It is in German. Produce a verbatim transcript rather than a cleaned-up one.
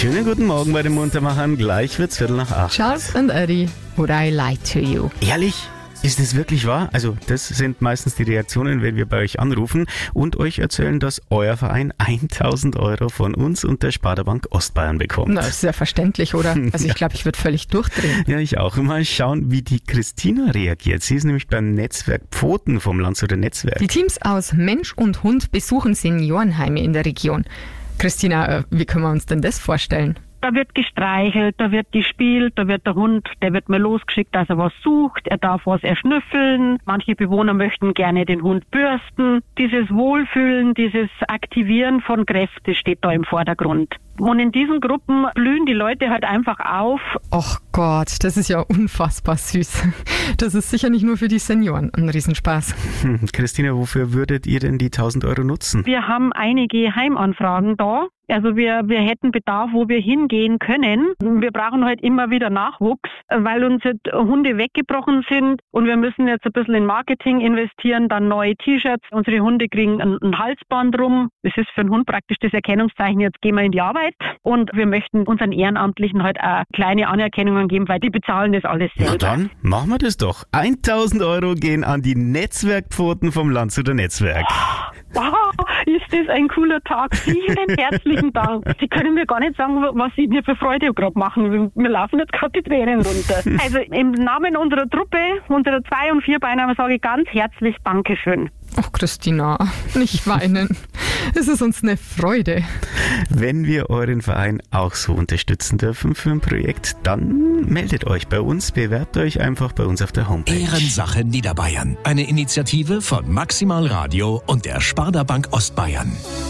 Schönen guten Morgen bei den Muntermachern. Gleich wird's Viertel nach acht. Charles and Eddie, would I lie to you? Ehrlich? Ist das wirklich wahr? Also das sind meistens die Reaktionen, wenn wir bei euch anrufen und euch erzählen, dass euer Verein tausend Euro von uns und der Sparda-Bank Ostbayern bekommt. Na, ist ja verständlich, oder? Also ich glaube, ich würde völlig durchdrehen. Ja, ich auch. Mal schauen, wie die Christina reagiert. Sie ist nämlich beim Netzwerk Pfoten vom Landshuter Netzwerk. Die Teams aus Mensch und Hund besuchen Seniorenheime in der Region. Christina, wie können wir uns denn das vorstellen? Da wird gestreichelt, da wird gespielt, da wird der Hund, der wird mal losgeschickt, dass er was sucht, er darf was erschnüffeln. Manche Bewohner möchten gerne den Hund bürsten. Dieses Wohlfühlen, dieses Aktivieren von Kräften steht da im Vordergrund. Und in diesen Gruppen blühen die Leute halt einfach auf. Och Gott, das ist ja unfassbar süß. Das ist sicher nicht nur für die Senioren ein Riesenspaß. Hm, Christina, wofür würdet ihr denn die tausend Euro nutzen? Wir haben einige Heimanfragen da. Also wir, wir hätten Bedarf, wo wir hingehen können. Wir brauchen halt immer wieder Nachwuchs, weil uns jetzt Hunde weggebrochen sind und wir müssen jetzt ein bisschen in Marketing investieren, dann neue T-Shirts. Unsere Hunde kriegen ein, ein Halsband rum. Das ist für einen Hund praktisch das Erkennungszeichen, jetzt gehen wir in die Arbeit. Und wir möchten unseren Ehrenamtlichen halt auch kleine Anerkennungen geben, weil die bezahlen das alles selber. Na dann, machen wir das doch. tausend Euro gehen an die Netzwerkpfoten vom Landshuter Netzwerk. Wow, ist das ein cooler Tag. Vielen herzlichen Dank. Sie können mir gar nicht sagen, was Sie mir für Freude gerade machen. Wir laufen jetzt gerade die Tränen runter. Also im Namen unserer Truppe, unserer Zwei- und Vierbeiner, sage ich ganz herzlich Dankeschön. Ach Christina, nicht weinen. Es ist uns eine Freude. Wenn wir euren Verein auch so unterstützen dürfen für ein Projekt, dann meldet euch bei uns, bewerbt euch einfach bei uns auf der Homepage. Ehrensache Niederbayern. Eine Initiative von Maximal Radio und der Sparda-Bank Ostbayern.